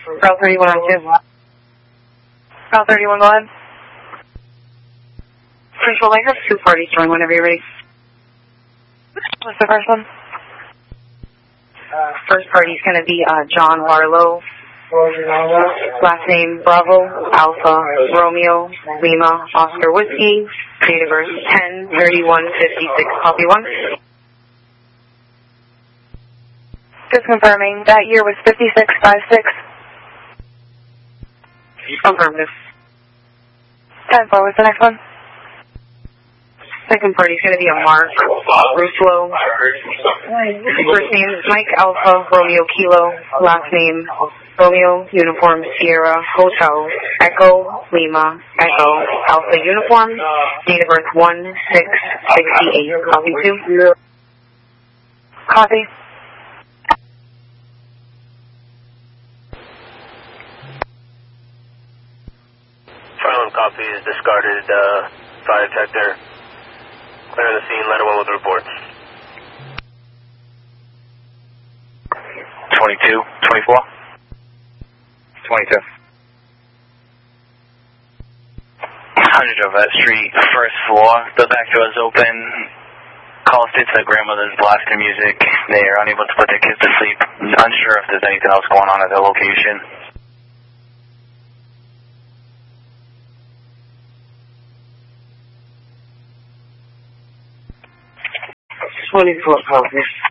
Route 31 on 2. Route 31, go ahead. Control, I have 2 parties join whenever you're ready. What's the first one? First party is going to be John Harlow. Last name Bravo, Alpha, Romeo, Lima, Oscar Whiskey. Date of birth 10/31/56. Copy 1. Just confirming that year was 5656. Affirmative. 10-4, what's the next one? Second party is going to be a Mark Ruffalo. First name is Mike Alpha, Romeo Kilo. Last name Romeo Uniform Sierra Hotel Echo Lima Echo Alpha Uniform. Date of birth 1/6/68. Copy 2. Copy. Silent copy is discarded. Fire detector. Clear the scene. Letter 1 with reports. 22, 24. 22. 100 Ovette Street, first floor. The back door is open. Call states that grandmother's blasting music. They are unable to put their kids to sleep. Unsure if there's anything else going on at their location. 24 copy.